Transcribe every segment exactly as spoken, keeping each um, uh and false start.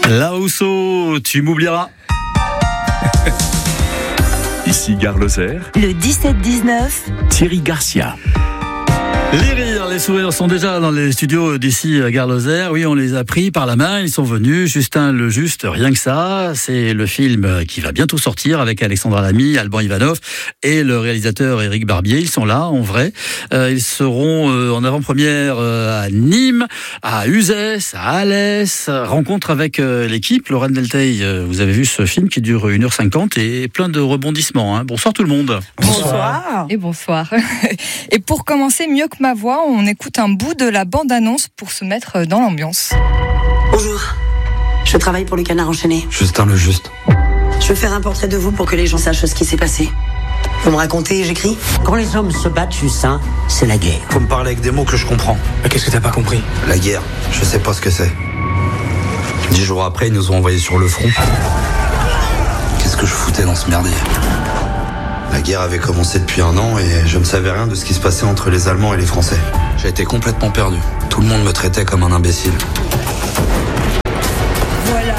Laousseau, tu m'oublieras. Ici Gare Lozère. Le dix-sept dix-neuf. Thierry Garcia. Les rires, les sourires sont déjà dans les studios d'ici à Gare Lozère. Oui, on les a pris par la main, ils sont venus. Justin Le Juste, rien que ça. C'est le film qui va bientôt sortir avec Alexandra Lamy, Alban Ivanov et le réalisateur Éric Barbier. Ils sont là, en vrai. Euh, ils seront euh, en avant-première euh, à Nîmes, à Uzès, à Alès. Rencontre avec euh, l'équipe. Lorraine Delteil, euh, vous avez vu ce film qui dure une heure cinquante et plein de rebondissements. Hein. Bonsoir tout le monde. Bonsoir. Et bonsoir. Et pour commencer, mieux que ma voix, on écoute un bout de la bande-annonce pour se mettre dans l'ambiance. Bonjour, je travaille pour le Canard enchaîné. Justin Le Juste. Je veux faire un portrait de vous pour que les gens sachent ce qui s'est passé. Vous me racontez et j'écris. Quand les hommes se battent, Justin, c'est la guerre. Faut me parler avec des mots que je comprends. Mais qu'est-ce que t'as pas compris ? La guerre, je sais pas ce que c'est. Dix jours après, ils nous ont envoyés sur le front. Qu'est-ce que je foutais dans ce merdier ? La guerre avait commencé depuis un an et je ne savais rien de ce qui se passait entre les Allemands et les Français. J'ai été complètement perdu. Tout le monde me traitait comme un imbécile. Voilà.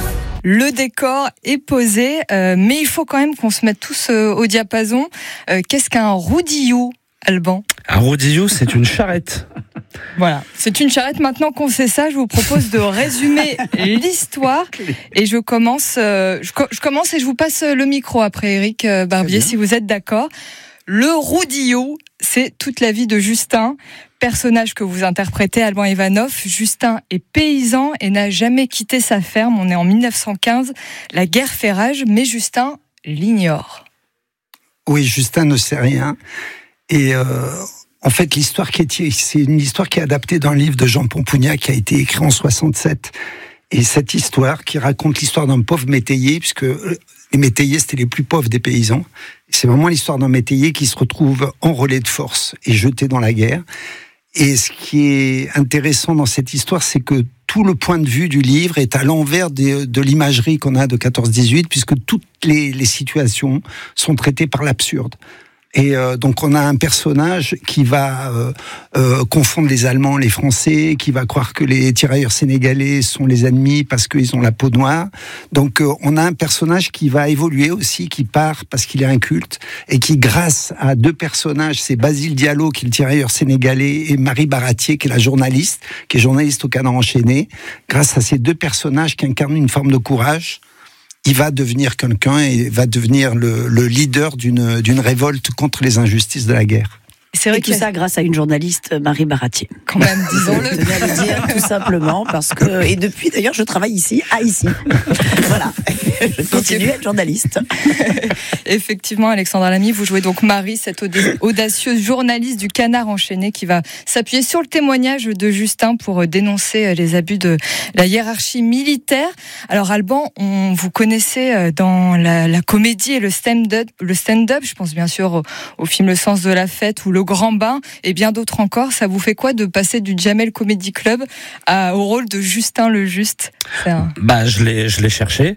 Le décor est posé, euh, mais il faut quand même qu'on se mette tous euh, au diapason. Euh, qu'est-ce qu'un roudillou, Alban ? Un roudillou, c'est une charrette. Voilà, c'est une charrette. Maintenant qu'on sait ça, je vous propose de résumer l'histoire. Et je commence, euh, je, je commence et je vous passe le micro après, Éric Barbier, si vous êtes d'accord. Le roudillou, c'est toute la vie de Justin, personnage que vous interprétez, Alban Ivanov. Justin est paysan et n'a jamais quitté sa ferme. On est en mille neuf cent quinze, la guerre fait rage, mais Justin l'ignore. Oui, Justin ne sait rien. Et euh, en fait, l'histoire qui est, c'est une histoire qui est adaptée d'un livre de Jean Pompougnac qui a été écrit en soixante-sept. Et cette histoire qui raconte l'histoire d'un pauvre métayer, puisque les métayers, c'était les plus pauvres des paysans. C'est vraiment l'histoire d'un métayer qui se retrouve en relais de force et jeté dans la guerre. Et ce qui est intéressant dans cette histoire, c'est que tout le point de vue du livre est à l'envers de, de l'imagerie qu'on a de quatorze dix-huit, puisque toutes les, les situations sont traitées par l'absurde. Et euh, donc on a un personnage qui va euh, euh, confondre les Allemands, les Français, qui va croire que les tirailleurs sénégalais sont les ennemis parce qu'ils ont la peau noire. Donc euh, on a un personnage qui va évoluer aussi, qui part parce qu'il est inculte et qui, grâce à deux personnages, c'est Basile Diallo qui est le tirailleur sénégalais et Marie Baratier qui est la journaliste, qui est journaliste au Canard enchaîné. Grâce à ces deux personnages qui incarnent une forme de courage, il va devenir quelqu'un et va devenir le, le leader d'une, d'une révolte contre les injustices de la guerre. C'est vrai et tout ça grâce à une journaliste, Marie Baratier. Quand même, disons-le. Je tenais à le dire tout simplement parce que, et depuis d'ailleurs, je travaille ici, à ici. Voilà. Je continue à être journaliste. Effectivement, Alexandra Lamy, vous jouez donc Marie, cette audacieuse journaliste du Canard enchaîné qui va s'appuyer sur le témoignage de Justin pour dénoncer les abus de la hiérarchie militaire. Alors Alban, on vous connaissez dans la, la comédie et le stand-up, le stand-up, je pense bien sûr au, au film Le Sens de la Fête ou Le Grand Bain et bien d'autres encore. Ça vous fait quoi de passer du Jamel Comedy Club à, au rôle de Justin Le Juste ? Un... Bah, je l'ai, je l'ai cherché.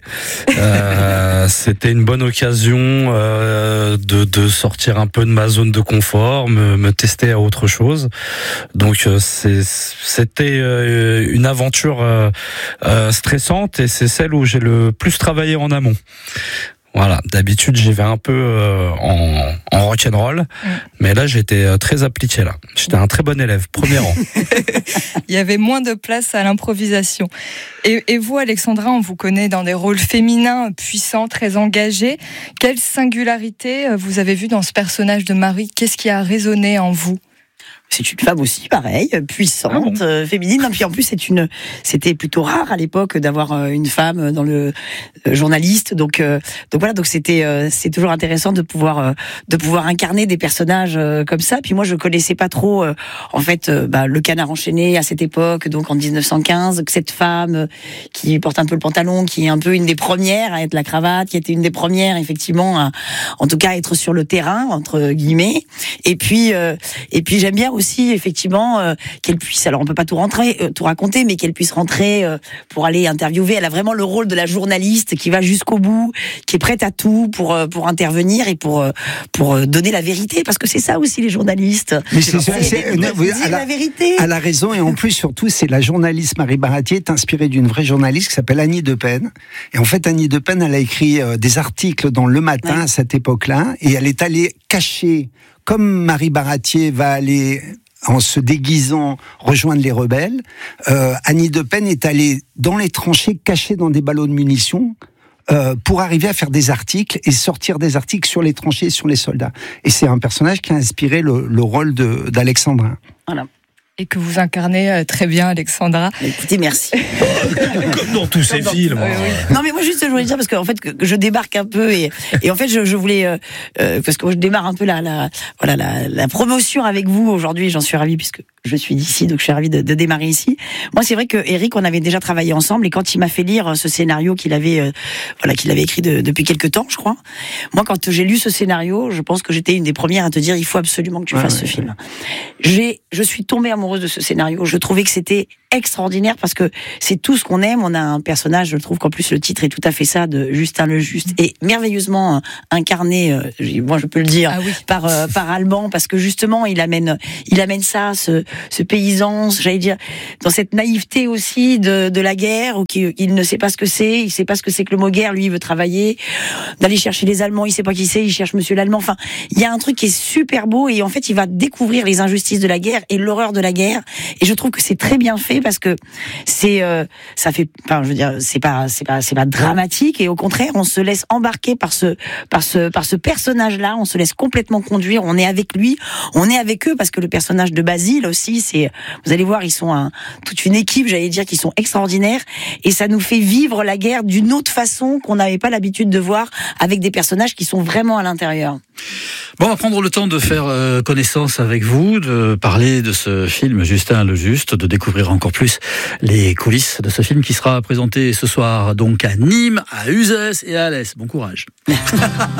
Euh, c'était une bonne occasion euh, de, de sortir un peu de ma zone de confort, me, me tester à autre chose. Donc euh, c'est, c'était euh, une aventure euh, euh, stressante et c'est celle où j'ai le plus travaillé en amont. Voilà, d'habitude j'y vais un peu euh, en, en rock'n'roll, mmh. mais là j'étais euh, très appliqué là. J'étais un très bon élève, premier rang. Il y avait moins de place à l'improvisation. Et, et vous, Alexandra, on vous connaît dans des rôles féminins, puissants, très engagés. Quelle singularité vous avez vu dans ce personnage de Marie ? Qu'est-ce qui a résonné en vous ? C'est une femme aussi, pareil, puissante, ah bon euh, féminine. Et puis en plus, c'est une, c'était plutôt rare à l'époque d'avoir euh, une femme dans le euh, journaliste. Donc, euh, donc voilà, donc c'était, euh, c'est toujours intéressant de pouvoir, euh, de pouvoir incarner des personnages euh, comme ça. Puis moi, je connaissais pas trop, euh, en fait, euh, bah, le Canard enchaîné à cette époque, donc en dix-neuf cent quinze, cette femme euh, qui porte un peu le pantalon, qui est un peu une des premières à être la cravate, qui était une des premières, effectivement, à, en tout cas, à être sur le terrain entre guillemets. Et puis, euh, et puis j'aime bien aussi aussi, effectivement, euh, qu'elle puisse, alors on peut pas tout rentrer, euh, tout raconter, mais qu'elle puisse rentrer euh, pour aller interviewer. Elle a vraiment le rôle de la journaliste qui va jusqu'au bout, qui est prête à tout pour euh, pour intervenir et pour euh, pour euh, donner la vérité, parce que c'est ça aussi les journalistes. Mais c'est, c'est, c'est, c'est, c'est, vous, dire la, la vérité. Elle a raison, et en plus surtout, c'est la journaliste Marie Baratier est inspirée d'une vraie journaliste qui s'appelle Annie Depen. Et en fait, Annie Depen, elle a écrit euh, des articles dans Le Matin ouais. à cette époque-là, et elle est allée cacher, comme Marie Baratier va aller en se déguisant rejoindre les rebelles, euh, Annie Depen est allée dans les tranchées, cachée dans des ballots de munitions, euh, pour arriver à faire des articles et sortir des articles sur les tranchées et sur les soldats. Et c'est un personnage qui a inspiré le, le rôle de, d'Alexandrin. Voilà. Et que vous incarnez très bien, Alexandra. Écoutez, merci. Comme dans tous ces films. Oui, oui. Non, mais moi, juste, je voulais dire, parce qu'en fait, que, que je débarque un peu, et, et en fait, je, je voulais, euh, euh, parce que je démarre un peu la, la, voilà, la, la promotion avec vous aujourd'hui, j'en suis ravie, puisque je suis d'ici, donc je suis ravie de, de démarrer ici. Moi, c'est vrai que Eric, on avait déjà travaillé ensemble, et quand il m'a fait lire ce scénario qu'il avait, euh, voilà, qu'il avait écrit de, depuis quelques temps, je crois. Moi, quand j'ai lu ce scénario, je pense que j'étais une des premières à te dire, il faut absolument que tu ouais, fasses ouais, ce ouais. film. J'ai, je suis tombée amoureuse de ce scénario. Je trouvais que c'était extraordinaire parce que c'est tout ce qu'on aime. On a un personnage, je trouve qu'en plus le titre est tout à fait ça, de Justin le Juste, et merveilleusement incarné, euh, moi je peux le dire, ah oui. par euh, par Alban, parce que justement il amène il amène ça, ce ce paysan, j'allais dire, dans cette naïveté aussi de de la guerre, où il, il ne sait pas ce que c'est, il sait pas ce que c'est que le mot guerre. Lui il veut travailler, d'aller chercher les Allemands, il sait pas qui c'est, il cherche Monsieur l'Allemand. Enfin, il y a un truc qui est super beau, et en fait il va découvrir les injustices de la guerre et l'horreur de la guerre. Et je trouve que c'est très bien fait, parce que c'est, euh, ça fait, enfin, je veux dire, c'est pas, c'est pas, c'est pas dramatique, et au contraire, on se laisse embarquer par ce, par ce, par ce personnage-là. On se laisse complètement conduire. On est avec lui, on est avec eux, parce que le personnage de Basile aussi, c'est, vous allez voir, ils sont un, toute une équipe, j'allais dire, qui sont extraordinaires, et ça nous fait vivre la guerre d'une autre façon qu'on n'avait pas l'habitude de voir, avec des personnages qui sont vraiment à l'intérieur. Bon, on va prendre le temps de faire euh, connaissance avec vous, de parler de ce film Justin le Juste, de découvrir encore plus les coulisses de ce film qui sera présenté ce soir donc à Nîmes, à Uzès et à Alès. Bon courage.